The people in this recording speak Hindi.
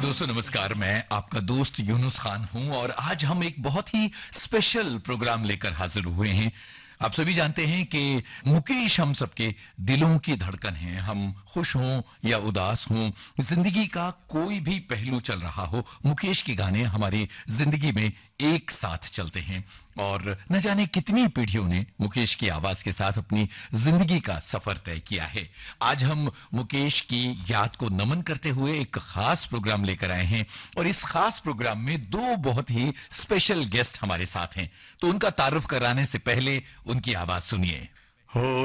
दोस्तों नमस्कार, मैं आपका दोस्त यूनुस खान हूं और आज हम एक बहुत ही स्पेशल प्रोग्राम लेकर हाजिर हुए हैं। आप सभी जानते हैं कि मुकेश हम सबके दिलों की धड़कन है। हम खुश हों या उदास हों, जिंदगी का कोई भी पहलू चल रहा हो, मुकेश के गाने हमारी जिंदगी में एक साथ चलते हैं। और न जाने कितनी पीढ़ियों ने मुकेश की आवाज के साथ अपनी जिंदगी का सफर तय किया है। आज हम मुकेश की याद को नमन करते हुए एक खास प्रोग्राम लेकर आए हैं और इस खास प्रोग्राम में दो बहुत ही स्पेशल गेस्ट हमारे साथ हैं। तो उनका तारुफ कराने से पहले उनकी आवाज सुनिए। हो